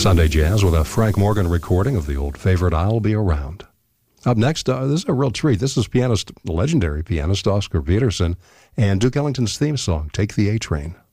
Sunday Jazz with a Frank Morgan recording of the old favorite I'll Be Around. Up next, this is a real treat. This is legendary pianist Oscar Peterson and Duke Ellington's theme song, Take the A-Train.